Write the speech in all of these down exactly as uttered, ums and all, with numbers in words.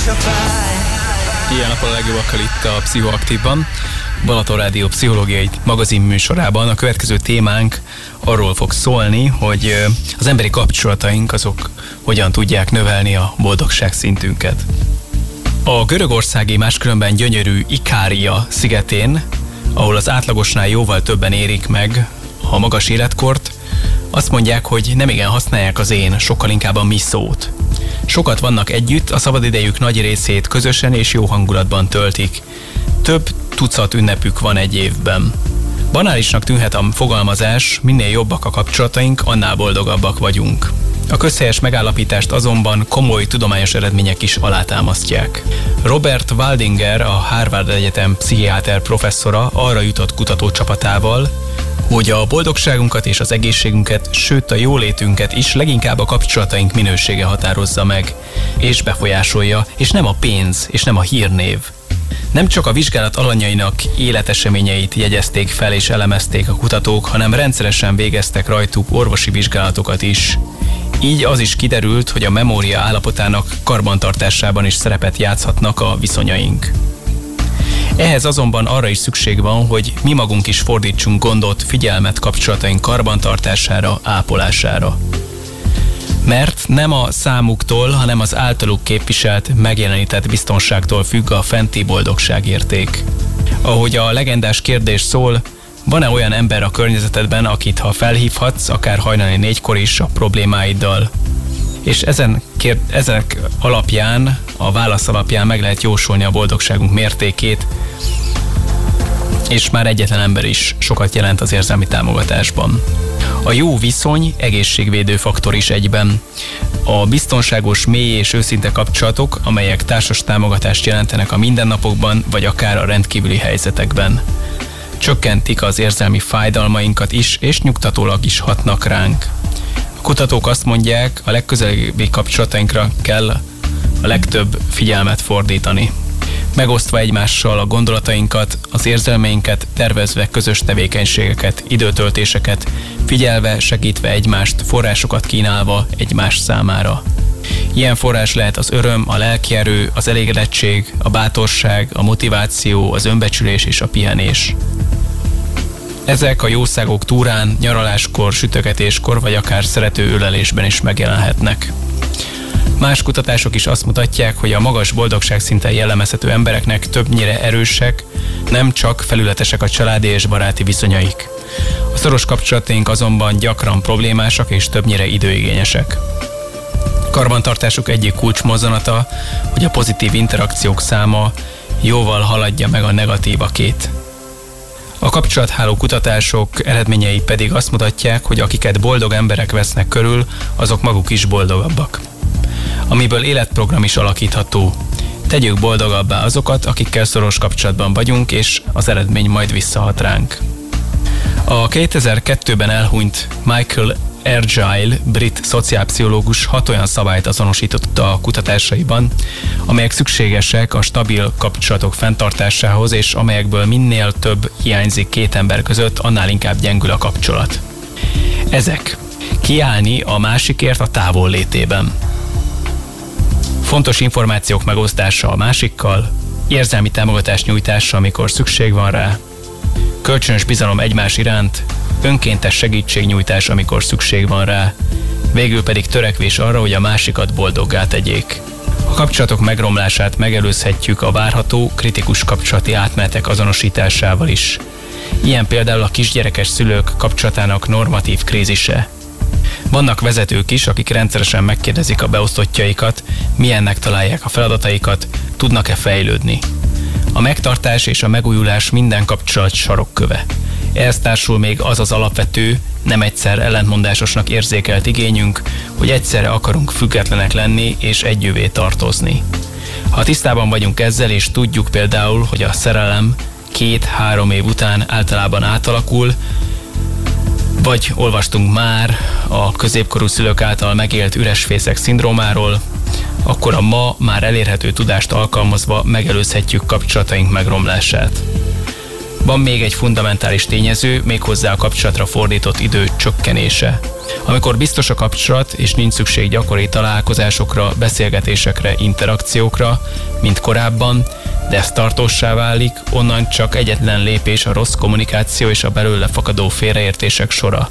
Ilyen nap a legjobbakkal itt a Pszichoaktívban, Balaton Rádió pszichológiai magazin műsorában. A következő témánk arról fog szólni, hogy az emberi kapcsolataink azok hogyan tudják növelni a boldogság szintünket. A görögországi, máskülönben gyönyörű Ikária szigetén, ahol az átlagosnál jóval többen érik meg a magas életkort, azt mondják, hogy nemigen használják az én, sokkal inkább a mi szót. Sokat vannak együtt, a szabadidejük nagy részét közösen és jó hangulatban töltik. Több tucat ünnepük van egy évben. Banálisnak tűnhet a fogalmazás, minél jobbak a kapcsolataink, annál boldogabbak vagyunk. A közhelyes megállapítást azonban komoly tudományos eredmények is alátámasztják. Robert Waldinger, a Harvard Egyetem pszichiáter professzora arra jutott kutatócsapatával, hogy a boldogságunkat és az egészségünket, sőt a jólétünket is leginkább a kapcsolataink minősége határozza meg, és befolyásolja, és nem a pénz, és nem a hírnév. Nem csak a vizsgálat alanyainak életeseményeit jegyezték fel és elemezték a kutatók, hanem rendszeresen végeztek rajtuk orvosi vizsgálatokat is. Így az is kiderült, hogy a memória állapotának karbantartásában is szerepet játszhatnak a viszonyaink. Ehhez azonban arra is szükség van, hogy mi magunk is fordítsunk gondot, figyelmet kapcsolataink karbantartására, ápolására. Mert nem a számuktól, hanem az általuk képviselt, megjelenített biztonságtól függ a fenti boldogságérték. Ahogy a legendás kérdés szól, van-e olyan ember a környezetedben, akit ha felhívhatsz, akár hajnali négykor is a problémáiddal? És ezen kér, ezek alapján, a válasz alapján meg lehet jósolni a boldogságunk mértékét, és már egyetlen ember is sokat jelent az érzelmi támogatásban. A jó viszony egészségvédő faktor is egyben. A biztonságos, mély és őszinte kapcsolatok, amelyek társas támogatást jelentenek a mindennapokban, vagy akár a rendkívüli helyzetekben. Csökkentik az érzelmi fájdalmainkat is, és nyugtatólag is hatnak ránk. A kutatók azt mondják, a legközelebbi kapcsolatainkra kell a legtöbb figyelmet fordítani. Megosztva egymással a gondolatainkat, az érzelmeinket, tervezve közös tevékenységeket, időtöltéseket, figyelve, segítve egymást, forrásokat kínálva egymás számára. Ilyen forrás lehet az öröm, a lelkierő, az elégedettség, a bátorság, a motiváció, az önbecsülés és a pihenés. Ezek a jószágok túrán, nyaraláskor, sütögetéskor vagy akár szerető ölelésben is megjelenhetnek. Más kutatások is azt mutatják, hogy a magas boldogságszinten jellemezhető embereknek többnyire erősek, nem csak felületesek a családi és baráti viszonyaik. A szoros kapcsolataink azonban gyakran problémásak és többnyire időigényesek. Karbantartásuk egyik kulcsmozzanata, hogy a pozitív interakciók száma jóval haladja meg a negatívakét. A kapcsolatháló kutatások eredményei pedig azt mutatják, hogy akiket boldog emberek vesznek körül, azok maguk is boldogabbak. Amiből életprogram is alakítható. Tegyük boldogabbá azokat, akikkel szoros kapcsolatban vagyunk, és az eredmény majd visszahat ránk. A kétezer-kettőben elhunyt Michael Argyll, brit szociálpszichológus hat olyan szabályt azonosított a kutatásaiban, amelyek szükségesek a stabil kapcsolatok fenntartásához, és amelyekből minél több hiányzik két ember között, annál inkább gyengül a kapcsolat. Ezek: kiállni a másikért a távollétében, fontos információk megosztása a másikkal, érzelmi támogatás nyújtása, amikor szükség van rá, kölcsönös bizalom egymás iránt, önkéntes segítségnyújtás, amikor szükség van rá, végül pedig törekvés arra, hogy a másikat boldoggá tegyék. A kapcsolatok megromlását megelőzhetjük a várható, kritikus kapcsolati átmenetek azonosításával is. Ilyen például a kisgyerekes szülők kapcsolatának normatív krízise. Vannak vezetők is, akik rendszeresen megkérdezik a beosztottjaikat, milyennek találják a feladataikat, tudnak-e fejlődni. A megtartás és a megújulás minden kapcsolat sarokköve. Ehhez társul még az az alapvető, nem egyszer ellentmondásosnak érzékelt igényünk, hogy egyszerre akarunk függetlenek lenni és együvé tartozni. Ha tisztában vagyunk ezzel, és tudjuk például, hogy a szerelem két-három év után általában átalakul, vagy olvastunk már a középkorú szülők által megélt üresfészek szindrómáról, akkor a ma már elérhető tudást alkalmazva megelőzhetjük kapcsolataink megromlását. Van még egy fundamentális tényező, méghozzá a kapcsolatra fordított idő csökkenése. Amikor biztos a kapcsolat, és nincs szükség gyakori találkozásokra, beszélgetésekre, interakciókra, mint korábban, de ez tartóssá válik, onnan csak egyetlen lépés a rossz kommunikáció és a belőle fakadó félreértések sora.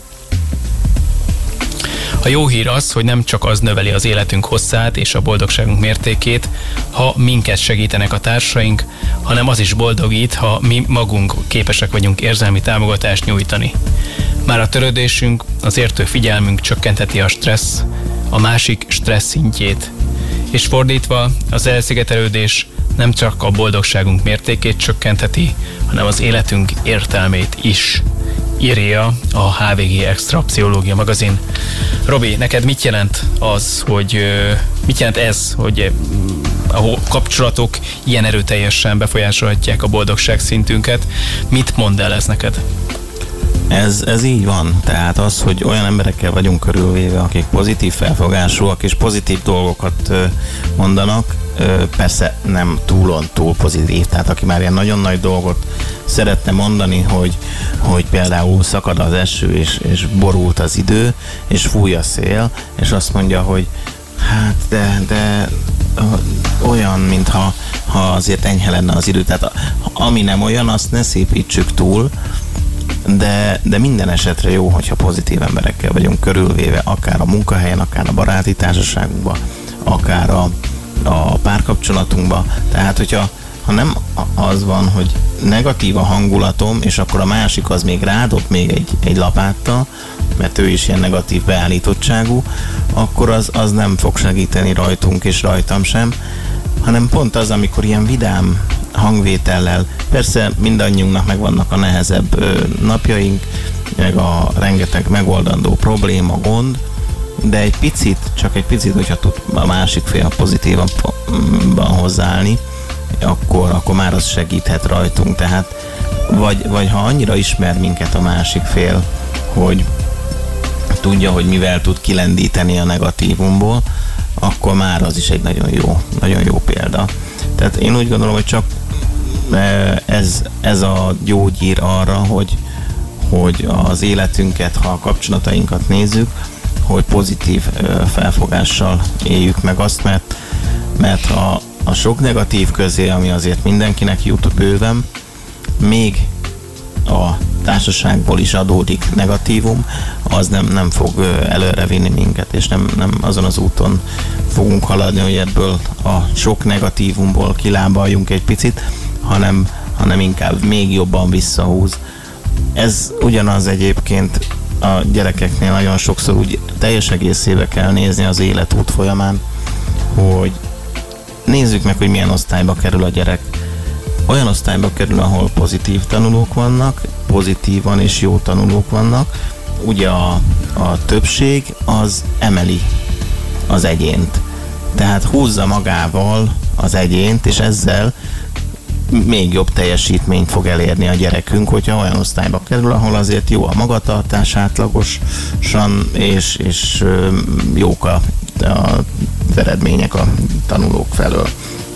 A jó hír az, hogy nem csak az növeli az életünk hosszát és a boldogságunk mértékét, ha minket segítenek a társaink, hanem az is boldogít, ha mi magunk képesek vagyunk érzelmi támogatást nyújtani. Már a törődésünk, az értő figyelmünk csökkentheti a stressz, a másik stressz szintjét. És fordítva, az elszigetelődés nem csak a boldogságunk mértékét csökkentheti, hanem az életünk értelmét is. Írja a há vé gé Extra Pszichológia magazin. Robi, neked mit jelent az, hogy mit jelent ez, hogy a kapcsolatok ilyen erőteljesen befolyásolhatják a boldogság szintünket? Mit mond el ez neked? Ez, ez így van. Tehát az, hogy olyan emberekkel vagyunk körülvéve, akik pozitív felfogásúak és pozitív dolgokat mondanak, persze nem túlon túl pozitív. Tehát aki már ilyen nagyon nagy dolgot szeretne mondani, hogy, hogy például szakad az eső, és, és borult az idő, és fúj a szél, és azt mondja, hogy hát de, de olyan, mintha ha azért enyhe lenne az idő. Tehát ami nem olyan, azt ne szépítsük túl, De, de minden esetre jó, hogyha pozitív emberekkel vagyunk körülvéve, akár a munkahelyen, akár a baráti társaságunkban, akár a, a párkapcsolatunkban. Tehát, hogyha ha nem az van, hogy negatív a hangulatom, és akkor a másik az még rádob még egy, egy lapáttal, mert ő is ilyen negatív beállítottságú, akkor az, az nem fog segíteni rajtunk és rajtam sem, hanem pont az, amikor ilyen vidám hangvétellel, persze mindannyiunknak megvannak a nehezebb ö, napjaink, meg a rengeteg megoldandó probléma, gond, de egy picit, csak egy picit, hogyha tud a másik fél pozitívabban hozzáállni, akkor, akkor már az segíthet rajtunk. Tehát vagy, vagy ha annyira ismer minket a másik fél, hogy tudja, hogy mivel tud kilendíteni a negatívumból, akkor már az is egy nagyon jó, nagyon jó példa. Tehát én úgy gondolom, hogy csak ez, ez a gyógyír arra, hogy, hogy az életünket, ha a kapcsolatainkat nézzük, hogy pozitív felfogással éljük meg azt, mert, mert a, a sok negatív közé, ami azért mindenkinek jut bőven, még a társaságból is adódik negatívum, az nem, nem fog előre vinni minket, és nem, nem azon az úton fogunk haladni, hogy ebből a sok negatívumból kilábaljunk egy picit, hanem, hanem inkább még jobban visszahúz. Ez ugyanaz egyébként a gyerekeknél nagyon sokszor úgy teljes egészébe kell nézni az életút folyamán, hogy nézzük meg, hogy milyen osztályba kerül a gyerek. Olyan osztályba kerül, ahol pozitív tanulók vannak, pozitívan és jó tanulók vannak. Ugye a, a többség az emeli az egyént. Tehát húzza magával az egyént, és ezzel még jobb teljesítményt fog elérni a gyerekünk, hogyha olyan osztályba kerül, ahol azért jó a magatartás átlagosan, és, és jók a, a eredmények a tanulók felől.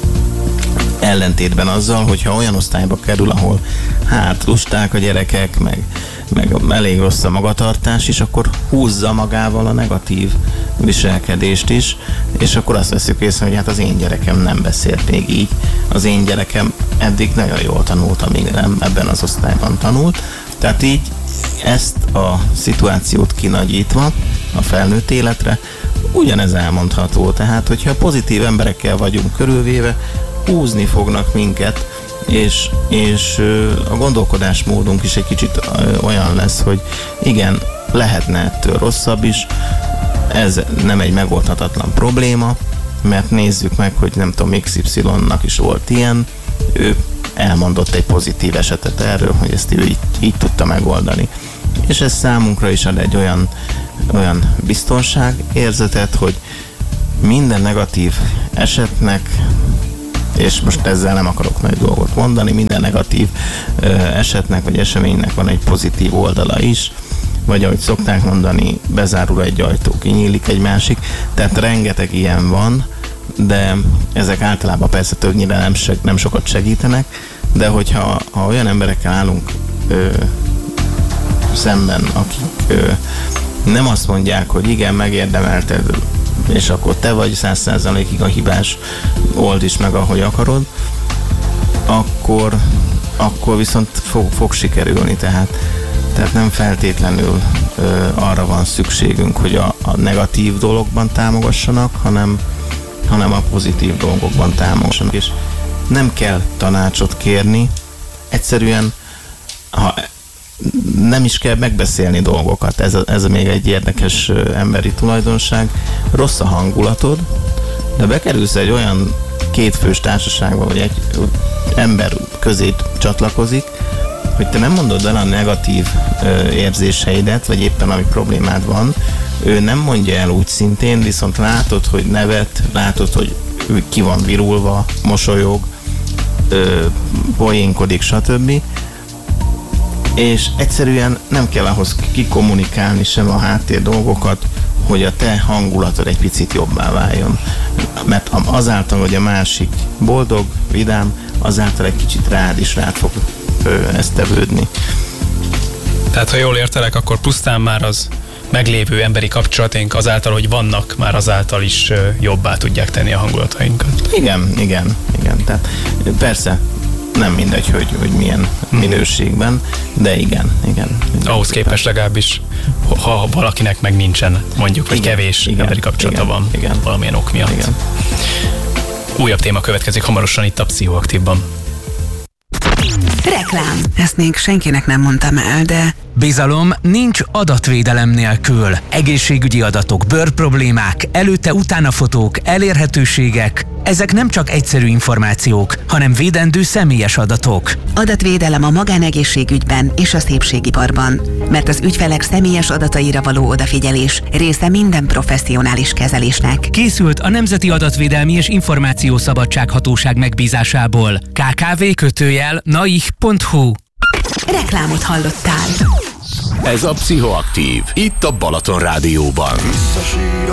Ellentétben azzal, hogyha olyan osztályba kerül, ahol hát lusták a gyerekek, meg, meg elég rossz a magatartás is, akkor húzza magával a negatív viselkedést is, és akkor azt veszük észre, hogy hát az én gyerekem nem beszélt még így. Az én gyerekem eddig nagyon jól tanult, amíg nem ebben az osztályban tanult. Tehát így ezt a szituációt kinagyítva a felnőtt életre, ugyanez elmondható. Tehát, hogyha pozitív emberekkel vagyunk körülvéve, húzni fognak minket, és, és a gondolkodásmódunk is egy kicsit olyan lesz, hogy igen, lehetne ettől rosszabb is, ez nem egy megoldhatatlan probléma, mert nézzük meg, hogy nem tudom, iksz ipszilonnak is volt ilyen, ő elmondott egy pozitív esetet erről, hogy ezt ő így, így tudta megoldani. És ez számunkra is ad egy olyan, olyan biztonságérzetet, hogy minden negatív esetnek, és most ezzel nem akarok nagy dolgot mondani, minden negatív ö, esetnek vagy eseménynek van egy pozitív oldala is, vagy ahogy szokták mondani, bezárul egy ajtó, kinyílik egy másik, tehát rengeteg ilyen van, de ezek általában persze többnyire nem, seg, nem sokat segítenek, de hogyha ha olyan emberekkel állunk ö, szemben, akik ö, nem azt mondják, hogy igen, megérdemelted, és akkor te vagy száz százalékig a hibás, old is meg, ahogy akarod, akkor, akkor viszont fog, fog sikerülni, tehát, tehát nem feltétlenül ö, arra van szükségünk, hogy a, a negatív dologban támogassanak, hanem, hanem a pozitív dolgokban támogassanak, és nem kell tanácsot kérni, egyszerűen ha nem is kell megbeszélni dolgokat, ez, a, ez a még egy érdekes emberi tulajdonság. Rossz a hangulatod, de bekerülsz egy olyan kétfős társaságba, vagy egy ember közé csatlakozik, hogy te nem mondod el a negatív ö, érzéseidet, vagy éppen ami problémád van, ő nem mondja el úgy szintén, viszont látod, hogy nevet, látod, hogy ő ki van virulva, mosolyog, ö, poénkodik, stb. És egyszerűen nem kell ahhoz kikommunikálni sem a háttér dolgokat, hogy a te hangulatod egy picit jobbá váljon. Mert azáltal, hogy a másik boldog, vidám, azáltal egy kicsit rád is rád fog ö, ezt tevődni. Tehát ha jól értelek, akkor pusztán már az meglévő emberi kapcsolataink azáltal, hogy vannak, már azáltal is ö, jobbá tudják tenni a hangulatainkat. Igen, igen, igen. Tehát persze nem mindegy, hogy, hogy milyen minőségben, de igen, igen. Ahhoz képest legalábbis, ha valakinek meg nincsen, mondjuk, vagy igen, kevés igen, emberi kapcsolata igen, van igen, valamilyen ok miatt. Igen. Újabb téma következik hamarosan itt a Pszichoaktívban. Reklám. Ezt még senkinek nem mondtam el, de... Bizalom nincs adatvédelem nélkül. Egészségügyi adatok, bőrproblémák, előtte-utána fotók, elérhetőségek. Ezek nem csak egyszerű információk, hanem védendő személyes adatok. Adatvédelem a magánegészségügyben és a szépségiparban. Mert az ügyfelek személyes adataira való odafigyelés része minden professzionális kezelésnek. Készült a Nemzeti Adatvédelmi és Információszabadság Hatóság megbízásából. ká ká vé kötőjel naih pont hu. Reklámot hallottál. Ez a Pszichoaktív, itt a Balaton Rádióban.